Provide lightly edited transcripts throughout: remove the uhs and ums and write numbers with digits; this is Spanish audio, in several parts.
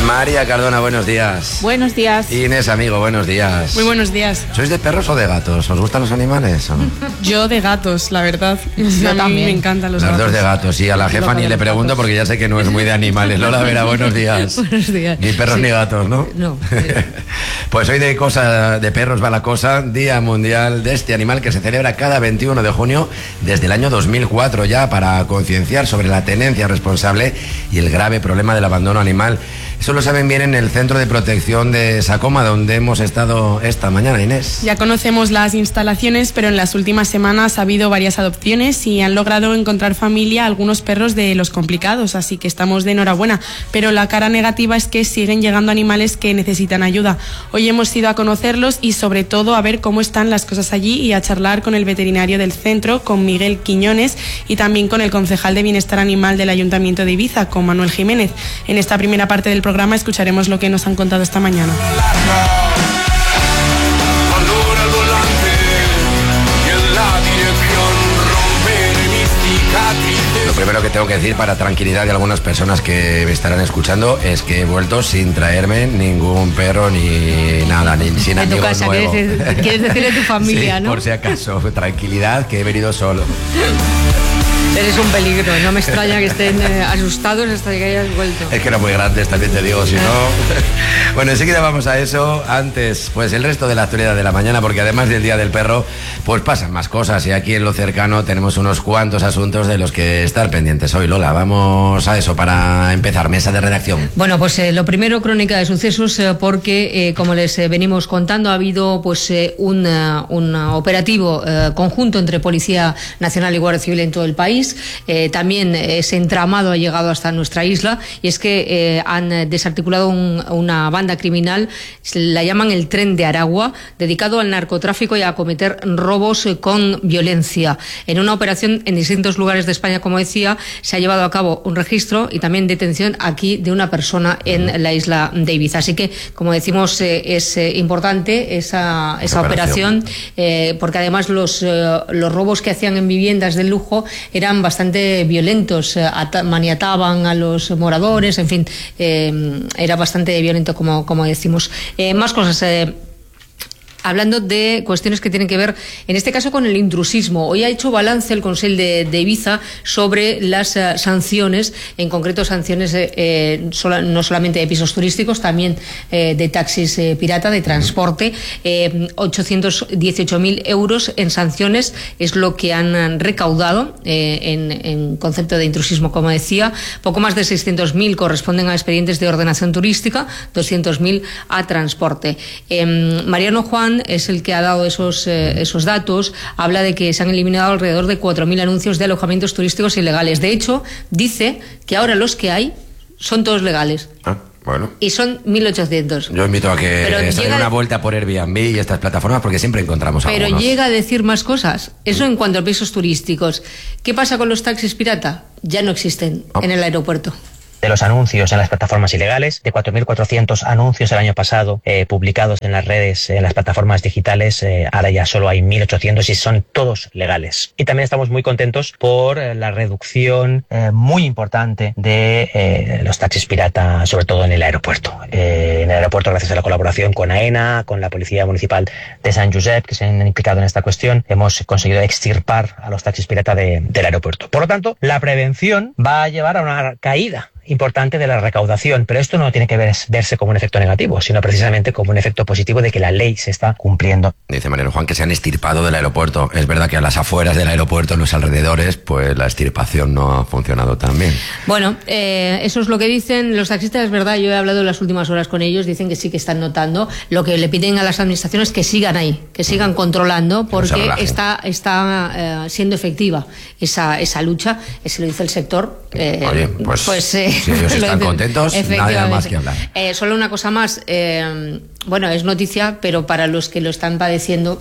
María Cardona, buenos días. Buenos días. Inés, amigo, buenos días. Muy buenos días. ¿Sois de perros o de gatos? ¿Os gustan los animales o no? Yo de gatos, la verdad. Yo también. Me encantan los Los gatos. dos de gatos, y a la jefa ni le pregunto porque ya sé que no es muy de animales. Lola Vera, buenos días. Buenos días. Ni perros ni gatos, ¿no? No. Pues hoy de perros va la cosa, Día Mundial de este animal que se celebra cada 21 de junio desde el año 2004 ya, para concienciar sobre la tenencia responsable y el grave problema del abandono animal. Eso lo saben bien en el Centro de Protección de Sacoma, donde hemos estado esta mañana, Inés. Ya conocemos las instalaciones, pero en las últimas semanas ha habido varias adopciones y han logrado encontrar familia a algunos perros de los complicados, así que estamos de enhorabuena. Pero la cara negativa es que siguen llegando animales que necesitan ayuda. Hoy hemos ido a conocerlos y sobre todo a ver cómo están las cosas allí y a charlar con el veterinario del centro, con Miguel Quiñones, y también con el concejal de Bienestar Animal del Ayuntamiento de Ibiza, con Manuel Jiménez. En esta primera parte del programa escucharemos lo que nos han contado esta mañana. Lo primero que tengo que decir, para tranquilidad de algunas personas que me estarán escuchando, es que he vuelto sin traerme ningún perro ni nada, ni sin En tu amigos casa, nuevos. quieres decir de tu familia, Sí, ¿no? por si acaso, tranquilidad, que he venido solo. Eres un peligro, no me extraña que estén asustados hasta que hayas vuelto. Es que eran muy grandes, también te digo, si no... Bueno, enseguida vamos a eso. Antes, pues el resto de la actualidad de la mañana, porque además del Día del Perro, pues pasan más cosas, y aquí en lo cercano tenemos unos cuantos asuntos de los que estar pendientes hoy. Lola, vamos a eso para empezar, mesa de redacción. Bueno, pues lo primero, crónica de sucesos, porque como les venimos contando, ha habido pues un operativo conjunto entre Policía Nacional y Guardia Civil en todo el país. También ese entramado ha llegado hasta nuestra isla, y es que han desarticulado una banda criminal, la llaman el Tren de Aragua, dedicado al narcotráfico y a cometer robos con violencia. En una operación en distintos lugares de España, como decía, se ha llevado a cabo un registro y también detención aquí de una persona en la isla de Ibiza. Así que, como decimos, es importante esa operación, porque además los robos que hacían en viviendas de lujo eran bastante violentos, maniataban a los moradores, en fin, era bastante violento, como decimos. Más cosas. Hablando de cuestiones que tienen que ver, en este caso, con el intrusismo. Hoy ha hecho balance el Consell de Ibiza sobre las sanciones, en concreto sanciones no solamente de pisos turísticos, también de taxis pirata, de transporte. 818.000 euros en sanciones es lo que han recaudado en concepto de intrusismo, como decía. Poco más de 600.000 corresponden a expedientes de ordenación turística, 200.000 a transporte. Mariano Juan es el que ha dado esos datos. Habla de que se han eliminado alrededor de 4.000 anuncios de alojamientos turísticos ilegales. De hecho, dice que ahora los que hay son todos legales. Bueno. Y son 1.800. Yo invito a que se den una vuelta por Airbnb y estas plataformas, porque siempre encontramos algunos. Pero llega a decir más cosas. Eso en cuanto a pisos turísticos. ¿Qué pasa con los taxis pirata? Ya no existen en el aeropuerto. De los anuncios en las plataformas ilegales, de 4.400 anuncios el año pasado publicados en las redes, en las plataformas digitales, ahora ya solo hay 1.800 y son todos legales. Y también estamos muy contentos por la reducción muy importante de los taxis pirata, sobre todo en el aeropuerto. En el aeropuerto, gracias a la colaboración con AENA, con la Policía Municipal de Sant Josep, que se han implicado en esta cuestión, hemos conseguido extirpar a los taxis pirata del aeropuerto. Por lo tanto, la prevención va a llevar a una caída importante de la recaudación, pero esto no tiene que verse como un efecto negativo, sino precisamente como un efecto positivo de que la ley se está cumpliendo. Dice Mariano Juan que se han extirpado del aeropuerto. Es verdad que a las afueras del aeropuerto, en los alrededores, pues la extirpación no ha funcionado tan bien. Bueno, eso es lo que dicen los taxistas. Es verdad, yo he hablado en las últimas horas con ellos, dicen que sí que están notando. Lo que le piden a las administraciones es que sigan ahí, que sigan controlando, porque está siendo efectiva esa lucha. Eso lo dice el sector. Oye, si ellos están contentos, nada más que hablar. Solo una cosa más. Bueno, es noticia, pero para los que lo están padeciendo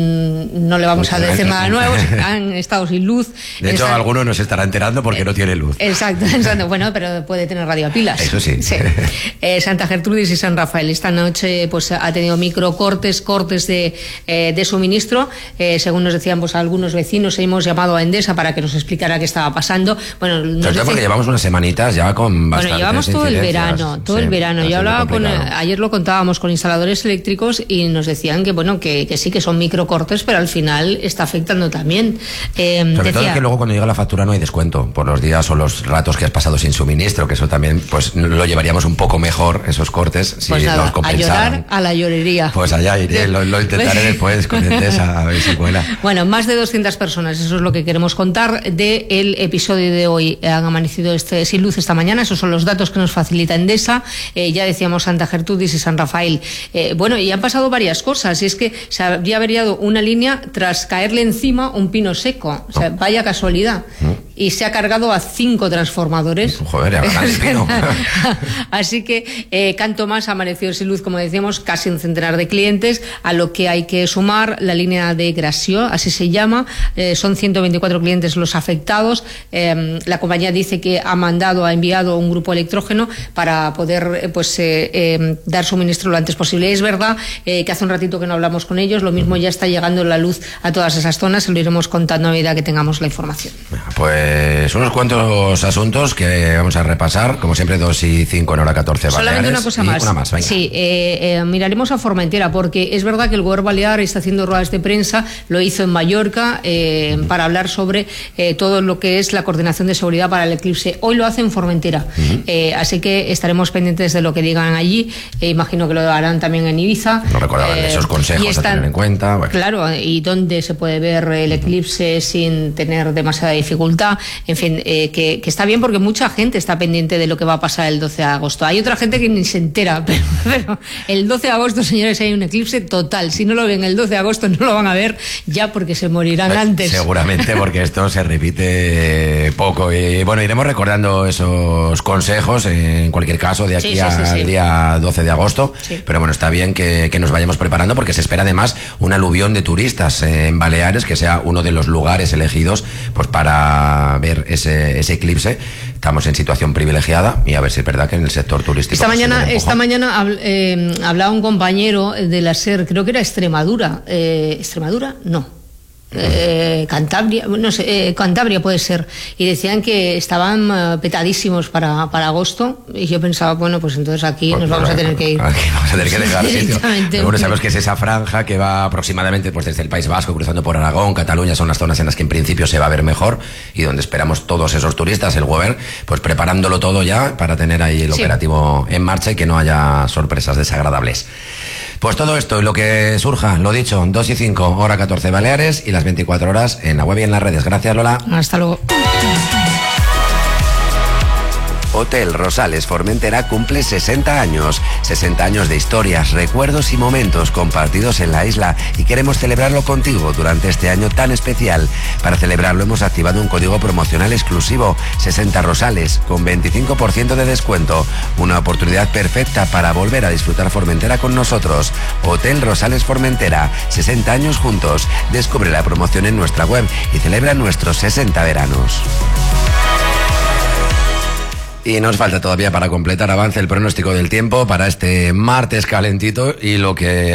no le vamos a decir nada nuevo. Han estado sin luz. De hecho, alguno nos estará enterando porque no tiene luz. Exacto. Bueno, pero puede tener radio a pilas. Eso sí. Santa Gertrudis y San Rafael. Esta noche pues ha tenido cortes de suministro. Según nos decían pues algunos vecinos, hemos llamado a Endesa para que nos explicara qué estaba pasando. Bueno, porque llevamos unas semanitas ya con Bueno, llevamos todo el verano, Yo hablaba ayer lo contábamos con instaladores eléctricos y nos decían que bueno, que sí, que son microcortes, pero al final está afectando también. Sobre todo que luego cuando llega la factura no hay descuento por los días o los ratos que has pasado sin suministro, que eso también pues lo llevaríamos un poco mejor, esos cortes, si pues nada, nos compensaran. A llorar a la llorería. Pues allá iré, lo intentaré después con Endesa, a ver si cuela. Bueno, más de 200 personas, eso es lo que queremos contar del episodio de hoy. Han amanecido sin luz esta mañana, esos son los datos que nos facilita Endesa. Ya decíamos Santa Gertrudis y San Rafael. Bueno, y han pasado varias cosas, y es que se habría averiado una línea tras caerle encima un pino seco. O sea, vaya casualidad. Y se ha cargado a 5 transformadores. Joder, el pino. Así que Canto Más ha amanecido sin luz, como decíamos, casi un centenar de clientes, a lo que hay que sumar la línea de Gració, así se llama. Son 124 clientes los afectados. La compañía dice que ha enviado un grupo electrógeno para poder dar suministro lo antes posible. Es verdad que hace un ratito que no hablamos con ellos, lo mismo ya está llegando la luz a todas esas zonas, se lo iremos contando a medida que tengamos la información. Pues unos cuantos asuntos que vamos a repasar, como siempre 2 y 5 en hora 14 Baleares. Solamente una cosa más. Una más, venga. Sí, miraremos a Formentera, porque es verdad que el Gobierno Balear está haciendo ruedas de prensa, lo hizo en Mallorca, para hablar sobre todo lo que es la coordinación de seguridad para el eclipse. Hoy lo hace en Formentera, así que estaremos pendientes de lo que digan allí. Imagino que lo harán también en Ibiza. Nos recordaban esos consejos a tener en cuenta. Bueno. Claro, y dónde se puede ver el eclipse sin tener demasiada dificultad. En fin, que está bien, porque mucha gente está pendiente de lo que va a pasar el 12 de agosto. Hay otra gente que ni se entera, pero el 12 de agosto, señores, hay un eclipse total. Si no lo ven el 12 de agosto, no lo van a ver ya, porque se morirán antes. Seguramente, porque esto se repite poco. Y bueno, iremos recordando esos consejos en cualquier caso de aquí al día 12 de agosto. Sí. Pero bueno, está bien que nos vayamos preparando, porque se espera además un aluvión de turistas en Baleares, que sea uno de los lugares elegidos pues para ver ese eclipse. Estamos en situación privilegiada, y a ver si es verdad que en el sector turístico... Esta mañana hablaba un compañero de la SER, creo que era Extremadura. ¿Extremadura? No. Cantabria, no sé, Cantabria puede ser, y decían que estaban petadísimos para agosto, y yo pensaba, bueno, pues entonces aquí nos vamos a tener que ir. Aquí vamos a tener que dejar sitio. Bueno, sabemos que es esa franja que va aproximadamente pues desde el País Vasco, cruzando por Aragón, Cataluña, son las zonas en las que en principio se va a ver mejor, y donde esperamos todos esos turistas, el Weber, pues preparándolo todo ya para tener ahí el operativo en marcha y que no haya sorpresas desagradables. Pues todo esto y lo que surja, lo dicho, 2 y 5, hora 14 Baleares, y las 24 horas en la web y en las redes. Gracias, Lola. Hasta luego. Hotel Rosales Formentera cumple 60 años. 60 años de historias, recuerdos y momentos compartidos en la isla, y queremos celebrarlo contigo durante este año tan especial. Para celebrarlo hemos activado un código promocional exclusivo, 60 Rosales, con 25% de descuento. Una oportunidad perfecta para volver a disfrutar Formentera con nosotros. Hotel Rosales Formentera, 60 años juntos. Descubre la promoción en nuestra web y celebra nuestros 60 veranos. Y nos falta todavía para completar avance el pronóstico del tiempo para este martes calentito, y lo que